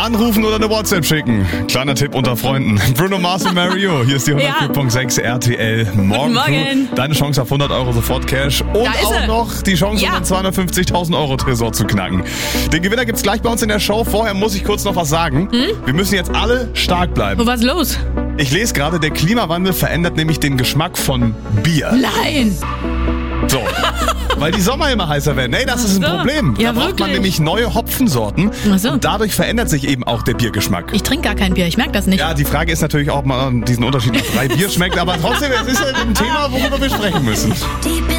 Anrufen oder eine WhatsApp schicken. Kleiner Tipp unter Freunden. Bruno Mars und Mario. Hier ist die 104.6 RTL Morgen. Deine Chance auf 100 Euro sofort Cash. Und auch noch die Chance, um den 250.000 Euro Tresor zu knacken. Den Gewinner gibt's gleich bei uns in der Show. Vorher muss ich kurz noch was sagen. Wir müssen jetzt alle stark bleiben. Was ist los? Ich lese gerade, der Klimawandel verändert nämlich den Geschmack von Bier. Nein! So. Weil die Sommer immer heißer werden. Nee, das ist ein Problem. Ja, da braucht man nämlich neue Hopfensorten. Und dadurch verändert sich eben auch der Biergeschmack. Ich trinke gar kein Bier, ich merke das nicht. Ja, die Frage ist natürlich auch, ob man diesen Unterschied nach 3 Bier schmeckt. Aber trotzdem, es ist ja ein Thema, worüber wir sprechen müssen.